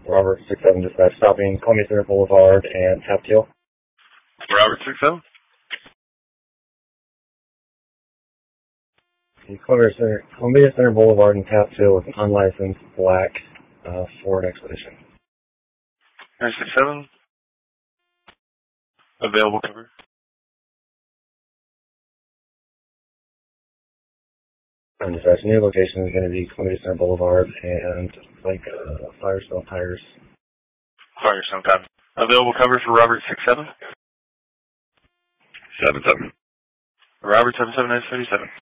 Robert 67 dispatch, stopping Columbia Center Boulevard and Tap Teal. Robert 67. Columbia Center Boulevard and Tap Teal with an unlicensed black Ford Expedition. 967. Available cover. Dispatch, new location is going to be Columbia Center Boulevard and Firestone Tires. Firestone Tires. Available cover for Robert 67. 77. Robert 77 937.